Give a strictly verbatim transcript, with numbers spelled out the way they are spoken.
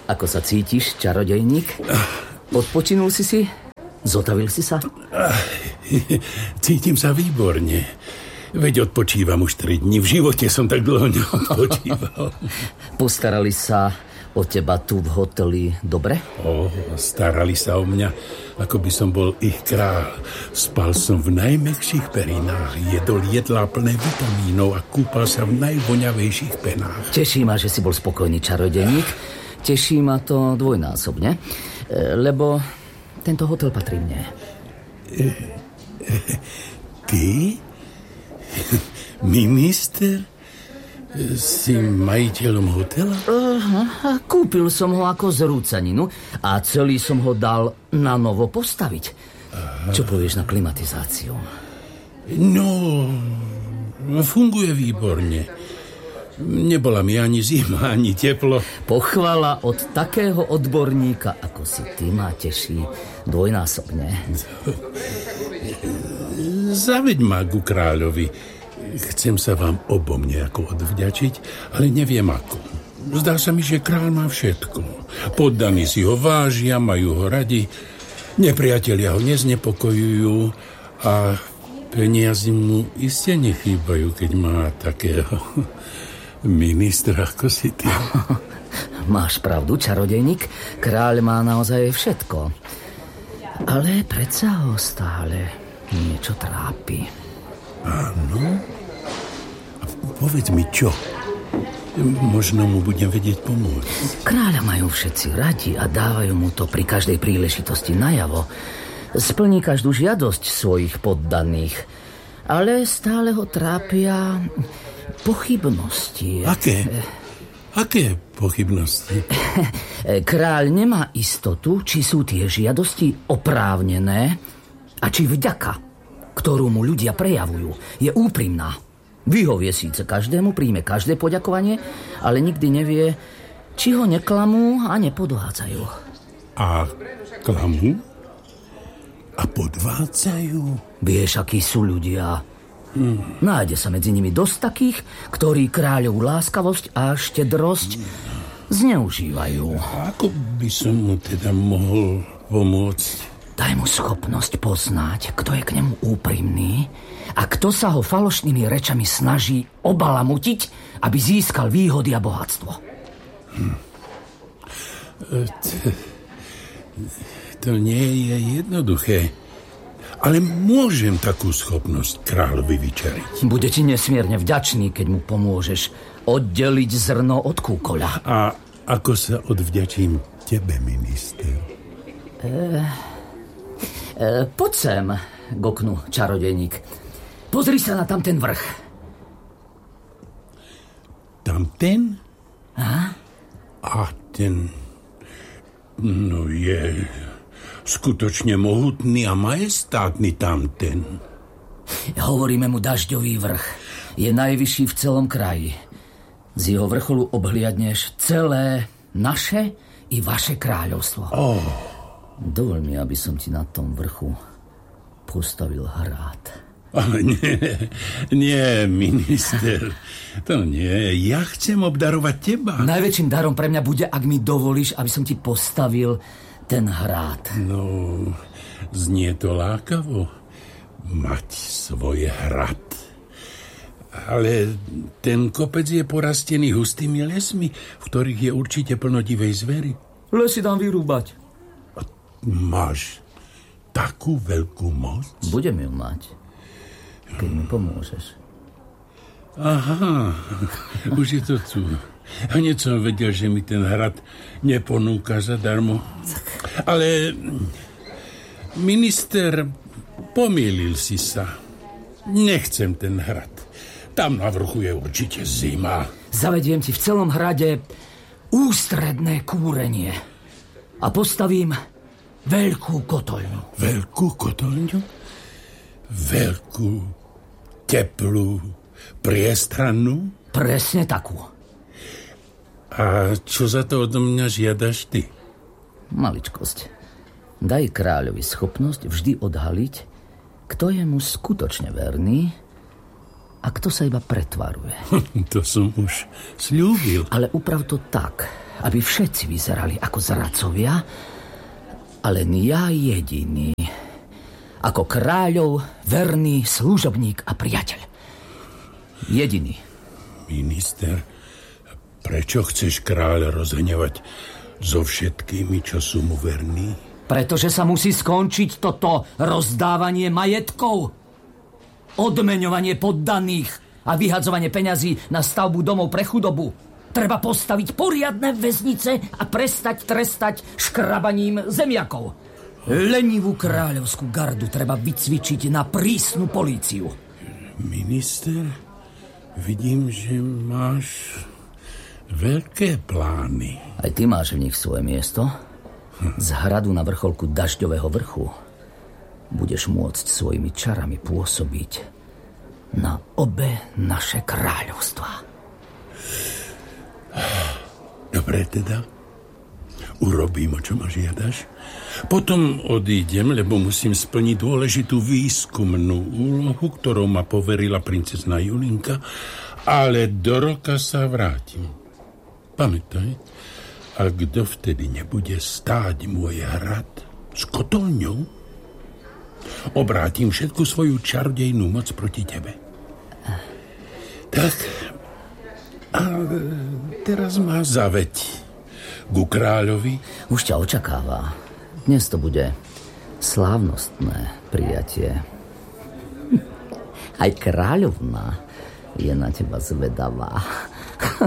Ako sa cítiš, čarodejník? Odpočinul si si? Zotavil si sa? Cítim sa výborne. Veď odpočívam už tri dni. V živote som tak dlho neodpočíval. Postarali sa o teba tu v hoteli dobre? O, starali sa o mňa, ako by som bol ich kráľ. Spal som v najmäkších perinách, jedol jedlá plné vitamínov a kúpal sa v najvoňavejších penách. Teší ma, že si bol spokojný, čarodejník. Teší ma to dvojnásobne, lebo tento hotel patrí mne. E, e, ty? Minister? Si majiteľom hotela? Uh, kúpil som ho ako zrúcaninu a celý som ho dal na novo postaviť. Aha. Čo povieš na klimatizáciu? No, funguje výborne. Nebola mi ani zima, ani teplo. Pochvala od takého odborníka, ako si ty, ma teší dvojnásobne. Zaveď ma ku kráľovi. Chcem sa vám obom nejako odvďačiť, ale neviem ako. Zdá sa mi, že kráľ má všetko. Poddaní si ho vážia, majú ho radi, nepriatelia ho neznepokojujú a peniazy mu iste nechýbajú, keď má takého ministra ako si ty. Máš pravdu, čarodejník. Kráľ má naozaj všetko. Ale predsa ho stále niečo trápi. Áno? A povedz mi čo? Možno mu budem vedieť pomôcť. Kráľa majú všetci radi a dávajú mu to pri každej príležitosti najavo. Splní každú žiadosť svojich poddaných. Ale stále ho trápia pochybnosti. Aké? Aké pochybnosti? Kráľ nemá istotu, či sú tie žiadosti oprávnené a či vďaka, ktorú mu ľudia prejavujú, je úprimná. Vyhovie síce každému, príjme každé poďakovanie, ale nikdy nevie, či ho neklamú a nepodvádzajú. A klamú? A podvádzajú? Vieš, akí sú ľudia. Hmm. Nájde sa medzi nimi dosť takých, ktorí kráľovú láskavosť a štedrosť zneužívajú. A ako by som mu teda mohol pomôcť? Daj mu schopnosť poznať, kto je k nemu úprimný a kto sa ho falošnými rečami snaží obalamutiť, aby získal výhody a bohatstvo. Hm. To nie je jednoduché. Ale môžem takú schopnosť kráľovi vyčariť. Bude ti nesmierne vďačný, keď mu pomôžeš oddeliť zrno od kúkoľa. A ako sa odvďačím tebe, minister? E, e, poď sem, goknu čarodejník. Pozri sa na tamten vrch. Tamten? A? A ten... No je... skutočne mohutný a majestátny tamten. Hovoríme mu dažďový vrch. Je najvyšší v celom kraji. Z jeho vrcholu obhliadneš celé naše i vaše kráľovstvo. Oh. Dovol mi, aby som ti na tom vrchu postavil hrad. Ale nie, nie, minister. To nie. Ja chcem obdarovať teba. Najväčším darom pre mňa bude, ak mi dovolíš, aby som ti postavil ten hrad. No, znie to lákavo, mať svoj hrad. Ale ten kopec je porastený hustými lesmi, v ktorých je určite plno divej zvery. Lesy dám vyrúbať. A máš takú veľkú moc? Budem ju mať, keď mi pomôžeš. Aha, už je to tu. Hneď som vedel, že mi ten hrad neponúka zadarmo. Ale minister, pomýlil si sa. Nechcem ten hrad. Tam na vrchu je určite zima. Zavediem ti v celom hrade ústredné kúrenie a postavím veľkú kotoľňu. Veľkú kotoľňu? Veľkú, teplú, priestrannú? Presne takú. A čo za to odo mňa žiadaš ty? Maličkosť. Daj kráľovi schopnosť vždy odhaliť, kto je mu skutočne verný a kto sa iba pretvaruje. To som už sľúbil. Ale uprav to tak, aby všetci vyzerali ako zradcovia, a len ja jediný, ako kráľov verný služobník a priateľ. Jediný. Minister, prečo chceš kráľa rozhnevať so všetkými, čo sú mu verní? Pretože sa musí skončiť toto rozdávanie majetkov, odmeňovanie poddaných a vyhadzovanie peňazí na stavbu domov pre chudobu. Treba postaviť poriadne väznice a prestať trestať škrabaním zemiakov. Lenivú kráľovskú gardu treba vycvičiť na prísnu políciu. Minister, vidím, že máš veľké plány. Aj ty máš v nich svoje miesto. Z hradu na vrcholku Dažďového vrchu budeš môcť svojimi čarami pôsobiť na obe naše kráľovstvá. Dobre teda, urobím, o čo ma žiadaš. Potom odídem, lebo musím splniť dôležitú výskumnú úlohu, ktorou ma poverila princezná Julinka, ale do roka sa vrátim. Pamätaj, ak dovtedy nebude stáť môj hrad s kotolňou, obrátim všetku svoju čarodejnú moc proti tebe. Tak, a teraz ma zaveď ku kráľovi. Už ťa očakáva. Dnes to bude slávnostné prijatie. Aj kráľovná je na teba zvedavá.